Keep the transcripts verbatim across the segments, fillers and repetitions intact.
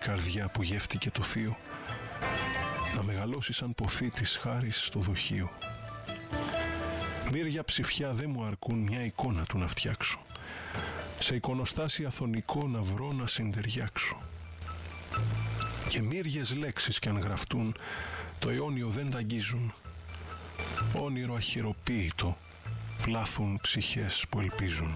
καρδιά που γεύτηκε το θείο, να μεγαλώσει σαν ποθή της χάρης στο δοχείο. Μύρια ψηφιά δεν μου αρκούν μια εικόνα του να φτιάξω, σε εικονοστάσι αθωνικό να βρω να συντεριάξω. Και μύριες λέξεις κι αν γραφτούν, το αιώνιο δεν τ' αγγίζουν. Όνειρο αχυροποίητο πλάθουν ψυχές που ελπίζουν.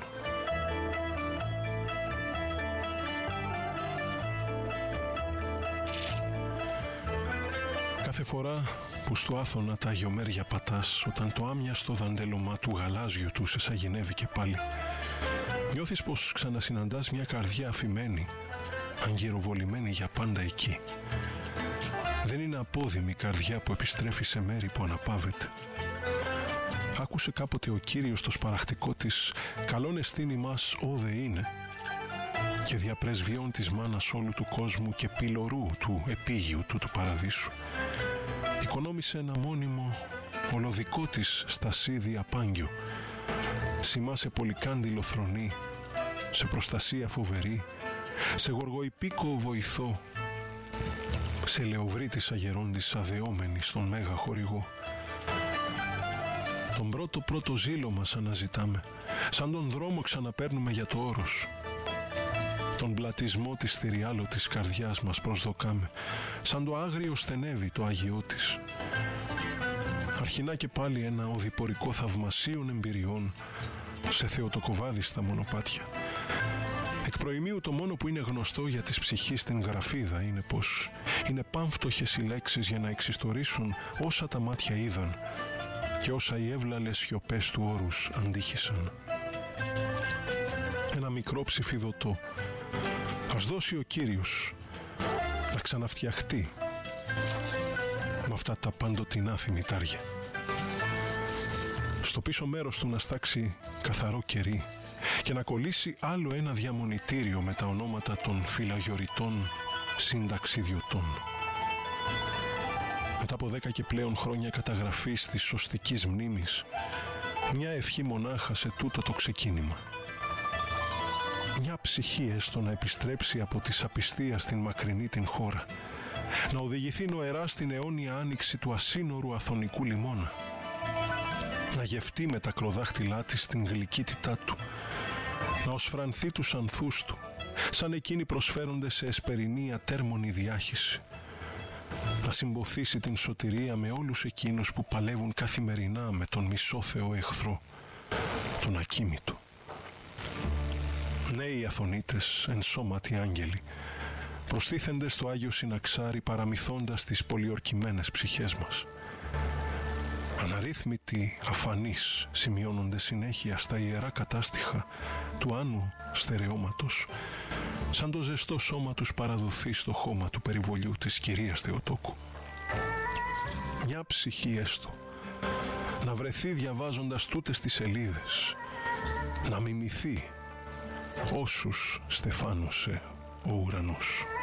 Κάθε φορά που στο άθωνα τα αγιομέρια πατάς, όταν το άμοιαστο δαντέλωμα του γαλάζιου του σε σαγηνεύει και πάλι, νιώθεις πως ξανασυναντάς μια καρδιά αφημένη, αγκυροβολημένη για πάντα εκεί. Δεν είναι απόδημη καρδιά που επιστρέφει σε μέρη που αναπαύεται. Άκουσε κάποτε ο Κύριος το σπαραχτικό της «Καλόν εστίν ημάς όδε είναι» και διαπρεσβειών της μάνας όλου του κόσμου και πυλωρού του επίγειου του του παραδείσου. Οικονόμησε ένα μόνιμο ολοδικό της στασίδι απάγγιο, σημά σε πολυκάντιλο θρονή, σε προστασία φοβερή, σε γοργοϊπίκο βοηθό, σε λεωβρή της αγερόντης αδεόμενη στον μέγα χορηγό. Τον πρώτο πρώτο ζήλο μας αναζητάμε, σαν τον δρόμο ξαναπαίρνουμε για το όρος. Τον πλατισμό της θηριάλωτης καρδιάς μας προσδοκάμε, σαν το άγριο στενεύει το αγιό της. Αρχινά και πάλι ένα οδηπορικό θαυμασίων εμπειριών σε θεοτοκοβάδιστα μονοπάτια. Εκ προημίου το μόνο που είναι γνωστό για της ψυχής την γραφίδα είναι πως είναι πάμφτωχες οι λέξεις για να εξιστορήσουν όσα τα μάτια είδαν και όσα οι εύλαλες σιωπές του όρους αντίχησαν. Ένα μικρό ψηφιδωτό ας δώσει ο Κύριος να ξαναφτιαχτεί με αυτά τα παντοτινά θυμητάρια. Στο πίσω μέρος του να στάξει καθαρό κερί και να κολλήσει άλλο ένα διαμονητήριο με τα ονόματα των φυλαγιοριτών συνταξιδιωτών. Μετά από δέκα και πλέον χρόνια καταγραφής της σωστικής μνήμης, μια ευχή μονάχα σε τούτο το ξεκίνημα. Μια ψυχή έστω να επιστρέψει από τη σαπιστία στην μακρινή την χώρα, να οδηγηθεί νοερά στην αιώνια άνοιξη του ασύνορου αθωνικού λιμώνα, να γευτεί με τα κροδάχτυλά της την γλυκύτητά του, να οσφρανθεί τους ανθούς του, σαν εκείνοι προσφέρονται σε εσπερινή ατέρμονη διάχυση, να συμποθήσει την σωτηρία με όλους εκείνους που παλεύουν καθημερινά με τον μισόθεο εχθρό, τον ακίμητο. Νέοι αθωνίτες, ενσώματοι άγγελοι, προστίθενται στο Άγιο Συναξάρι παραμυθώντας τις πολιορκημένες ψυχές μας. Αναρρύθμιτοι αφανείς σημειώνονται συνέχεια στα ιερά κατάστιχα του Άνου στερεώματος, σαν το ζεστό σώμα τους παραδοθεί στο χώμα του περιβολιού της Κυρίας Θεοτόκου. Μια ψυχή έστω να βρεθεί διαβάζοντας τούτες τις σελίδες, να μιμηθεί όσους στεφάνωσε ο ουρανός.